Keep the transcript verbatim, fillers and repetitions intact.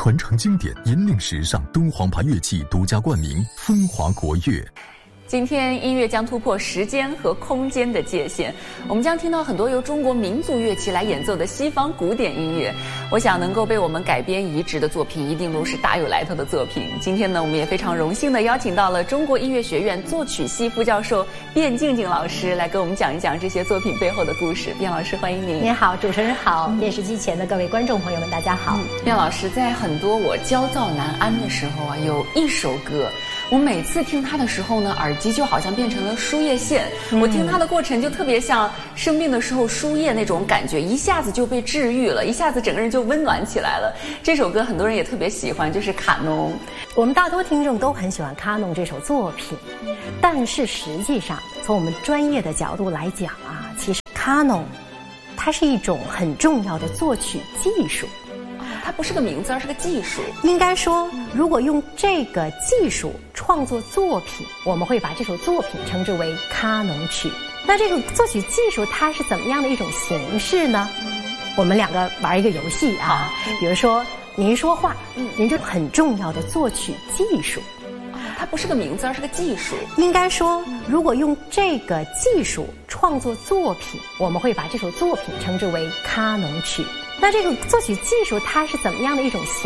传承经典，引领时尚，敦煌牌乐器独家冠名，风华国乐。 今天音乐将突破时间和空间的界限，我们将听到很多由中国民族乐器来演奏的西方古典音乐。我想能够被我们改编移植的作品，一定都是大有来头的作品。今天呢，我们也非常荣幸地邀请到了中国音乐学院作曲系副教授卞静静老师来跟我们讲一讲这些作品背后的故事。卞老师，欢迎您。 您好，主持人好，电视机前的各位观众朋友们，大家好。 嗯、卞老师，在很多我焦躁难安的时候啊，有一首歌。我每次听它的时候呢，耳机就好像变成了输液线。嗯、我听它的过程就特别像生病的时候输液那种感觉，一下子就被治愈了，一下子整个人就温暖起来了。这首歌很多人也特别喜欢，就是《卡农》。 我们大多听众都很喜欢《卡农》这首作品，但是实际上从我们专业的角度来讲啊，其实《卡农》它是一种很重要的作曲技术。 它不是个名字，而是个技术。 应该说，如果用这个技术创作作品，我们会把这首作品称之为卡农曲。那这个作曲技术它是怎么样的一种形式呢？我们两个玩一个游戏啊，比如说您说话，您就很重要的作曲技术。 它不是个名字，而是个技术。 应该说，如果用这个技术创作作品，我们会把这首作品称之为卡农曲。那这个作曲技术它是怎么样的一种形式？